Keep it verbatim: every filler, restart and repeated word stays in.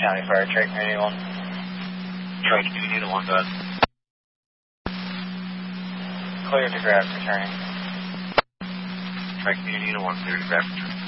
County Fire, Tri Community one. Tri Community to one, go ahead. Clear to grab, returning. Tri Community to one, clear to grab, returning.